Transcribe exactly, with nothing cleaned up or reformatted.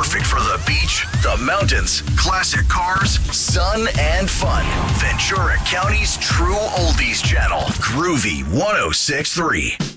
Perfect for the beach, the mountains, classic cars, sun, and fun. Ventura County's true oldies channel. Groovy one oh six point three.